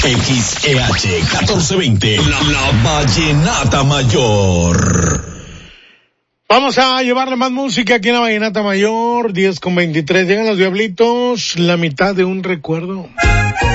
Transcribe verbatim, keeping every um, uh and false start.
X E H catorce veinte, la, la Vallenata Mayor. Vamos a llevarle más música aquí en la Vallenata Mayor, diez con veintitrés. Llegan los Diablitos, la mitad de un recuerdo.